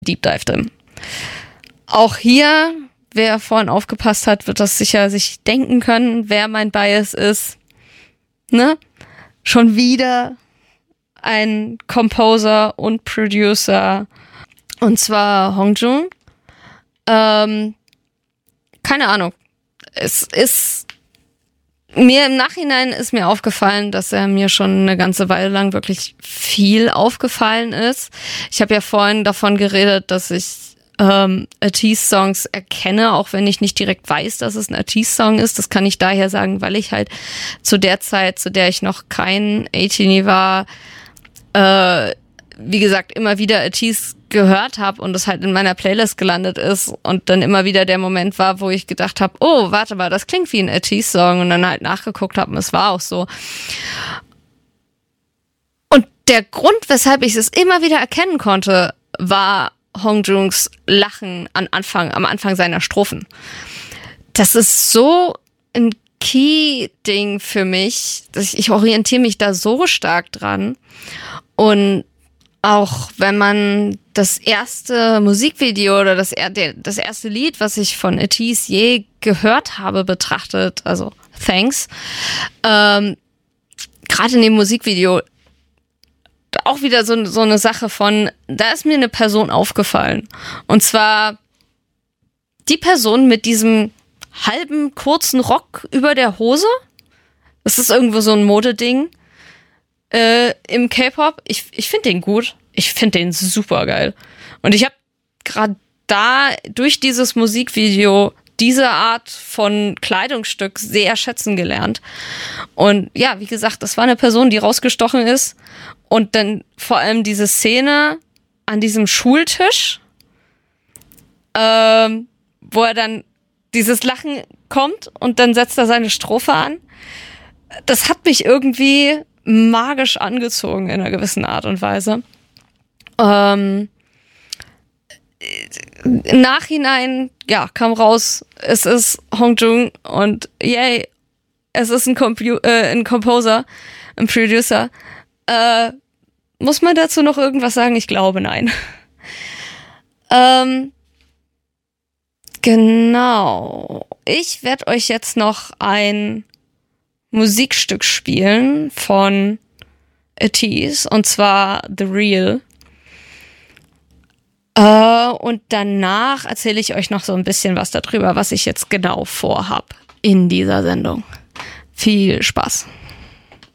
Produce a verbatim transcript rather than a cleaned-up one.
Deep Dive drin. Auch hier, wer vorhin aufgepasst hat, wird das sicher sich denken können, wer mein Bias ist. Ne? Schon wieder ein Composer und Producer, und zwar Hongjoong. Ähm, keine Ahnung. Es ist mir im Nachhinein ist mir aufgefallen, dass er mir schon eine ganze Weile lang wirklich viel aufgefallen ist. Ich habe ja vorhin davon geredet, dass ich ähm, Artiste-Songs erkenne, auch wenn ich nicht direkt weiß, dass es ein Artiste-Song ist. Das kann ich daher sagen, weil ich halt zu der Zeit, zu der ich noch kein A-Teenie war, äh, wie gesagt, immer wieder Artiste gehört habe und es halt in meiner Playlist gelandet ist und dann immer wieder der Moment war, wo ich gedacht habe, oh, warte mal, das klingt wie ein Artiste-Song, und dann halt nachgeguckt habe und es war auch so. Und der Grund, weshalb ich es immer wieder erkennen konnte, war Hongjoongs Lachen am Anfang, am Anfang seiner Strophen. Das ist so ein Key-Ding für mich, dass ich, ich orientiere mich da so stark dran. Und auch wenn man das erste Musikvideo oder das, das erste Lied, was ich von Artiste je gehört habe, betrachtet, also Thanks, ähm, gerade in dem Musikvideo auch wieder so, so eine Sache von, da ist mir eine Person aufgefallen. Und zwar die Person mit diesem halben kurzen Rock über der Hose. Das ist irgendwo so ein Modeding äh, im K-Pop. Ich, ich finde den gut. Ich finde den super geil. Und ich habe gerade da durch dieses Musikvideo diese Art von Kleidungsstück sehr schätzen gelernt. Und ja, wie gesagt, das war eine Person, die rausgestochen ist. Und dann vor allem diese Szene an diesem Schultisch, ähm, wo er dann dieses Lachen kommt und dann setzt er seine Strophe an. Das hat mich irgendwie magisch angezogen in einer gewissen Art und Weise. Ähm, Im Nachhinein, ja, kam raus, es ist Hongjoong und yay, es ist ein, Compu- äh, ein Composer, ein Producer. Äh, muss man dazu noch irgendwas sagen? Ich glaube, nein. ähm, genau. Ich werde euch jetzt noch ein Musikstück spielen von Artiste, und zwar The Real. Äh, und danach erzähle ich euch noch so ein bisschen was darüber, was ich jetzt genau vorhab in dieser Sendung. Viel Spaß.